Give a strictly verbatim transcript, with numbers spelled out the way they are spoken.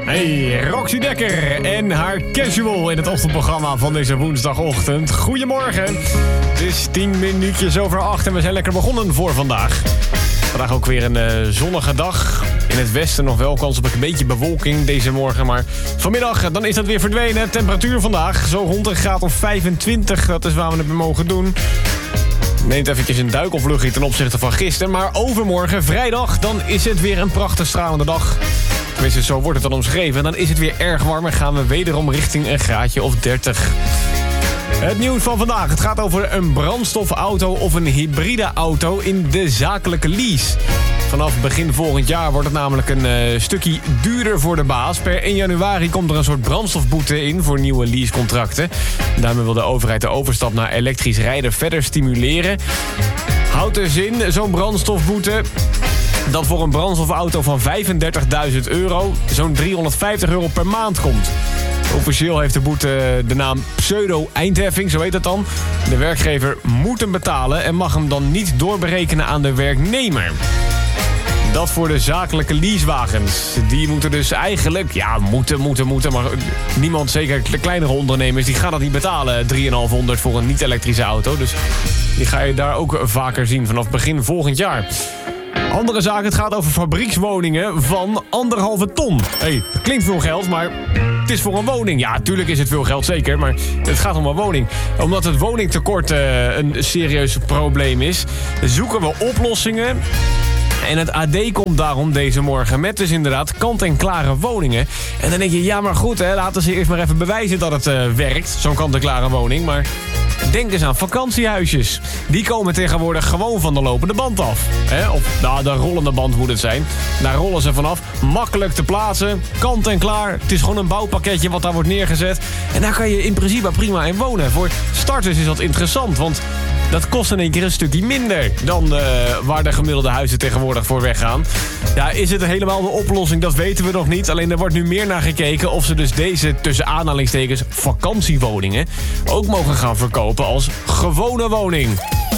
Hey, Roxy Dekker en haar Casual in het ochtendprogramma van deze woensdagochtend. Goedemorgen. Het is tien minuutjes over acht en we zijn lekker begonnen voor vandaag. Vandaag ook weer een uh, zonnige dag. In het westen nog wel kans op een beetje bewolking deze morgen. Maar vanmiddag dan is dat weer verdwenen. Temperatuur vandaag zo rond een graad of vijfentwintig. Dat is waar we het mee mogen doen. Neemt eventjes een duikelvluchtje ten opzichte van gisteren. Maar overmorgen, vrijdag, dan is het weer een prachtig stralende dag. Tenminste, zo wordt het dan omschreven. En dan is het weer erg warm en gaan we wederom richting een graadje of dertig. Het nieuws van vandaag. Het gaat over een brandstofauto of een hybride auto in de zakelijke lease. Vanaf begin volgend jaar wordt het namelijk een uh, stukje duurder voor de baas. Per één januari komt er een soort brandstofboete in voor nieuwe leasecontracten. Daarmee wil de overheid de overstap naar elektrisch rijden verder stimuleren. Houdt dus in, zo'n brandstofboete, dat voor een brandstofauto van vijfendertigduizend euro zo'n driehonderdvijftig euro per maand komt. Officieel heeft de boete de naam pseudo-eindheffing, zo heet het dan. De werkgever moet hem betalen en mag hem dan niet doorberekenen aan de werknemer. Dat voor de zakelijke leasewagens. Die moeten dus eigenlijk, ja, moeten, moeten, moeten. Maar niemand, zeker de kleinere ondernemers, die gaan dat niet betalen. drieënhalfhonderd voor een niet-elektrische auto. Dus die ga je daar ook vaker zien vanaf begin volgend jaar. Andere zaak, het gaat over fabriekswoningen van anderhalve ton. Hey, dat klinkt veel geld, maar het is voor een woning. Ja, tuurlijk is het veel geld, zeker, maar het gaat om een woning. Omdat het woningtekort uh, een serieus probleem is, zoeken we oplossingen. En het A D komt daarom deze morgen met dus inderdaad kant-en-klare woningen. En dan denk je, ja maar goed, hè, laten ze eerst maar even bewijzen dat het uh, werkt, zo'n kant-en-klare woning. Maar denk eens aan vakantiehuisjes. Die komen tegenwoordig gewoon van de lopende band af. Hè? Of nou, de rollende band moet het zijn. Daar rollen ze vanaf. Makkelijk te plaatsen. Kant en klaar. Het is gewoon een bouwpakketje wat daar wordt neergezet. En daar kan je in principe prima in wonen. Voor starters is dat interessant, want dat kost in één keer een stukje minder dan uh, waar de gemiddelde huizen tegenwoordig voor weggaan. Ja, is het helemaal de oplossing? Dat weten we nog niet. Alleen er wordt nu meer naar gekeken of ze dus deze, tussen aanhalingstekens, vakantiewoningen ook mogen gaan verkopen als gewone woning.